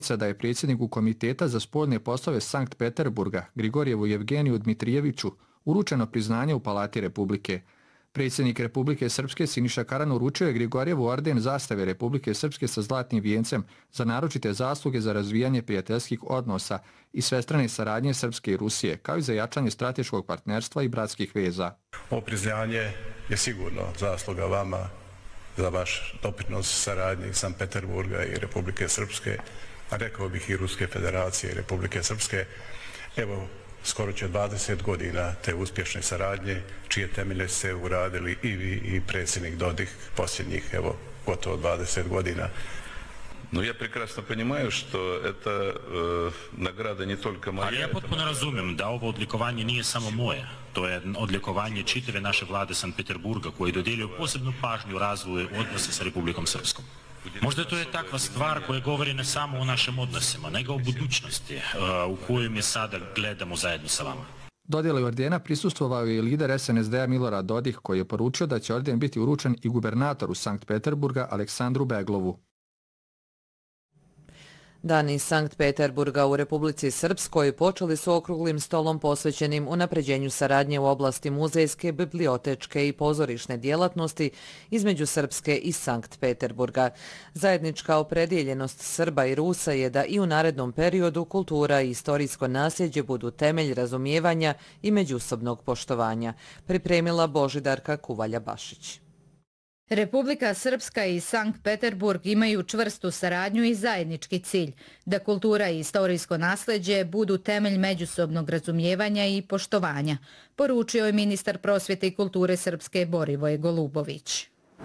Da je predsjedniku Komiteta za spoljne poslove Sankt Peterburga, Grigorjevu Jevgeniju Dmitrijeviću, uručeno priznanje u Palati Republike. Predsjednik Republike Srpske Siniša Karan uručio je Grigorjevu orden zastave Republike Srpske sa zlatnim vijencem za naročite zasluge za razvijanje prijateljskih odnosa i svestrane saradnje Srpske i Rusije, kao i za jačanje strateškog partnerstva i bratskih veza. Ovo priznanje je sigurno zasluga vama za vaš doprinos saradnji Sankt Peterburga i Republike Srpske, a rekao bih i Ruske federacije i Republike Srpske. Evo, skoro će 20 godina te uspješne saradnje, čije temelje ste uradili i vi i predsjednik Dodik posljednjih, evo, gotovo 20 godina. No ja прекрасно понимаю, što это nagrada не только moja. Ali ja potpuno razumijem da ovo odlikovanje nije samo moje. To je odlikovanje čitave naše vlade Sankt Peterburga koji dodjeljuju posebnu pažnju razvoju odnosa sa Republikom Srpskom. Možda to je takva stvar koja govori ne samo o našim odnosima, nego o budućnosti u kojoj je sada gledamo zajedno sa vama. Dodjeli ordena prisustvovao je i lider SNSD-a Milorad Dodik, koji je poručio da će orden biti uručen i gubernatoru Sankt Peterburga Aleksandru Beglovu. Dani Sankt Peterburga u Republici Srpskoj počeli su okruglim stolom posvećenim unapređenju saradnje u oblasti muzejske, bibliotečke i pozorišne djelatnosti između Srpske i Sankt Peterburga. Zajednička opredjeljenost Srba i Rusa je da i u narednom periodu kultura i istorijsko nasljeđe budu temelj razumijevanja i međusobnog poštovanja, pripremila Božidarka Kuvalja-Bašić. Republika Srpska i Sankt Peterburg imaju čvrstu saradnju i zajednički cilj da kultura i istorijsko nasljeđe budu temelj međusobnog razumijevanja i poštovanja, poručio je ministar prosvjete i kulture Srpske Borivoje Golubović.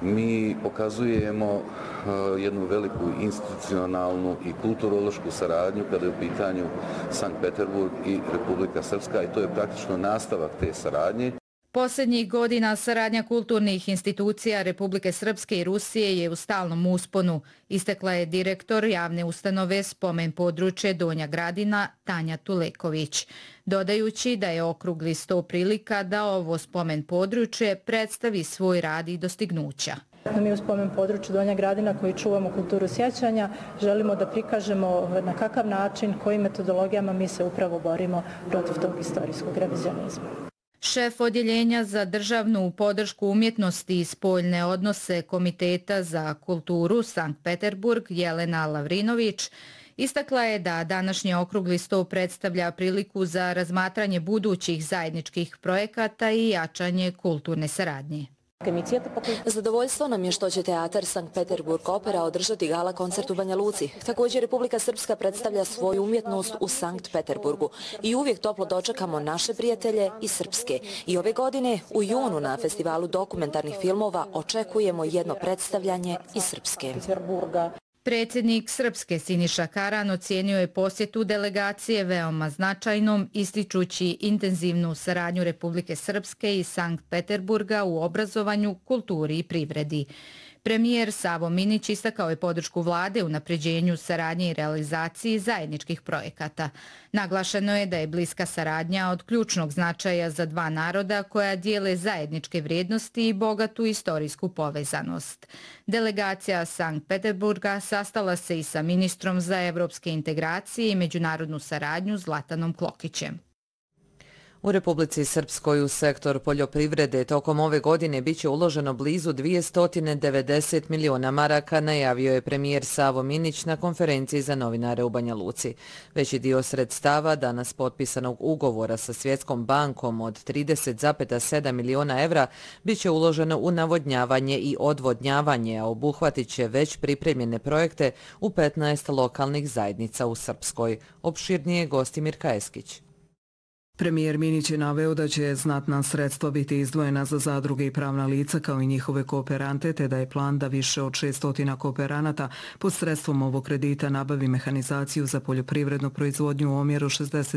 Mi pokazujemo jednu veliku institucionalnu i kulturološku saradnju kada je u pitanju Sankt Peterburg i Republika Srpska i to je praktično nastavak te saradnje. Posljednjih godina saradnja kulturnih institucija Republike Srpske i Rusije je u stalnom usponu, istekla je direktor javne ustanove Spomen područje Donja Gradina Tanja Tuleković, dodajući da je okrugli sto prilika da ovo spomen područje predstavi svoj rad i dostignuća. Mi u Spomen području Donja Gradina koji čuvamo kulturu sjećanja želimo da prikažemo na kakav način, kojim metodologijama mi se upravo borimo protiv tog istorijskog revizionizma. Šef odjeljenja za državnu podršku umjetnosti i spoljne odnose Komiteta za kulturu Sankt Peterburg Jelena Lavrinović istakla je da današnji okrugli sto predstavlja priliku za razmatranje budućih zajedničkih projekata i jačanje kulturne saradnje. Zadovoljstvo nam je što će Teatar Sankt Peterburg Opera održati gala koncert u Banja Luci. Također Republika Srpska predstavlja svoju umjetnost u Sankt Peterburgu i uvijek toplo dočekamo naše prijatelje iz Srpske. I ove godine u junu na festivalu dokumentarnih filmova očekujemo jedno predstavljanje iz Srpske. Predsjednik Srpske Siniša Karan ocijenio je posjetu delegacije veoma značajnom, ističući intenzivnu saradnju Republike Srpske i Sankt Peterburga u obrazovanju, kulturi i privredi. Premijer Savo Minić istakao je podršku vlade u napređenju saradnje i realizaciji zajedničkih projekata. Naglašeno je da je bliska saradnja od ključnog značaja za dva naroda koja dijele zajedničke vrijednosti i bogatu istorijsku povezanost. Delegacija Sankt Peterburga sastala se i sa ministrom za evropske integracije i međunarodnu saradnju Zlatanom Klokićem. U Republici Srpskoj u sektor poljoprivrede tokom ove godine biće uloženo blizu 290 miliona maraka, najavio je premijer Savo Minić na konferenciji za novinare u Banja Luci. Veći dio sredstava danas potpisanog ugovora sa Svjetskom bankom od 30,7 miliona evra biće uloženo u navodnjavanje i odvodnjavanje, a obuhvatit će već pripremljene projekte u 15 lokalnih zajednica u Srpskoj. Opširnije Gostimir Kajeskić. Premijer Minić je naveo da će znatna sredstva biti izdvojena za zadruge i pravna lica kao i njihove kooperante, te da je plan da više od 600 kooperanata pod sredstvom ovog kredita nabavi mehanizaciju za poljoprivrednu proizvodnju u omjeru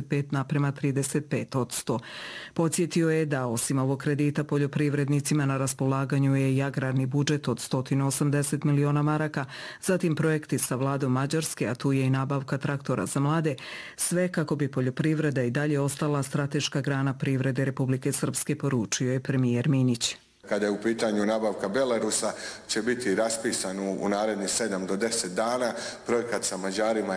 65:35%. Podsjetio je da osim ovog kredita poljoprivrednicima na raspolaganju je i agrarni budžet od 180 miliona maraka, zatim projekti sa vladom Mađarske, a tu je i nabavka traktora za mlade, sve kako bi poljoprivreda i dalje ostala strateška grana privrede Republike Srpske, poručio je premijer Minić. Kada je u pitanju nabavka Belarusa, će biti raspisan u narednih 7 do 10 dana. Projekat sa Mađarima